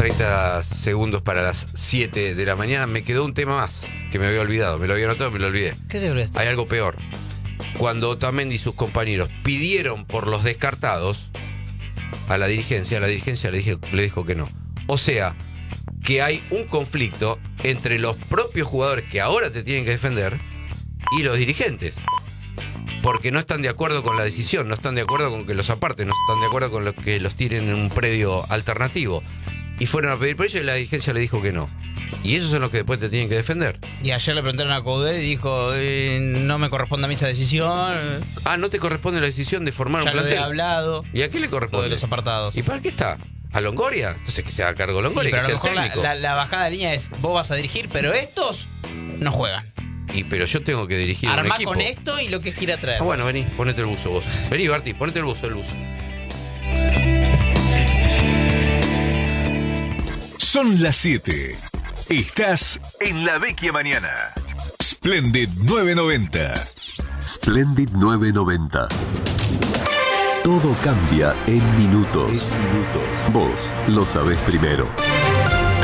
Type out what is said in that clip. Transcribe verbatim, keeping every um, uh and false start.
treinta segundos para las siete de la mañana. Me quedó un tema más que me había olvidado. Me lo había anotado, me lo olvidé. ¿Qué te olvidaste? Hay algo peor. Cuando Otamendi y sus compañeros pidieron por los descartados a la dirigencia, la dirigencia le, dije, le dijo que no. O sea, que hay un conflicto entre los propios jugadores que ahora te tienen que defender y los dirigentes. Porque no están de acuerdo con la decisión, no están de acuerdo con que los aparten, no están de acuerdo con lo que los tiren en un predio alternativo. Y fueron a pedir por ello y la dirigencia le dijo que no. Y esos son los que después te tienen que defender. Y ayer le preguntaron a Coudet y dijo, eh, no me corresponde a mí esa decisión. Ah, ¿no te corresponde la decisión de formar ya un lo plantel? he hablado. ¿Y a qué le corresponde? Lo de los apartados. ¿Y para qué está? ¿A Longoria? Entonces que se haga cargo Longoria, Sí, pero que a lo sea el mejor técnico. la, la, la bajada de línea es, vos vas a dirigir, pero estos no juegan. Y pero yo tengo que dirigir un Armá equipo. con esto y lo que quiera traer. Ah, bueno, vení, ponete el buzo vos. Vení, Barti, ponete el buzo, el buzo. Son las siete. Estás en La Vecchia Mañana. Splendid novecientos noventa. Splendid novecientos noventa. Todo cambia en minutos. Vos lo sabés primero.